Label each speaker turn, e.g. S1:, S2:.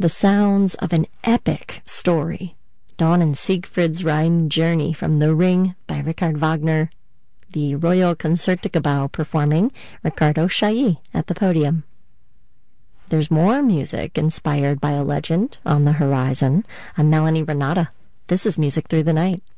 S1: The sounds of an epic story. Dawn and Siegfried's Rhine Journey from The Ring by Richard Wagner. The Royal Concertgebouw performing Riccardo Chailly at the podium. There's more music inspired by a legend on the horizon. I'm Melanie Renata. This is Music Through the Night.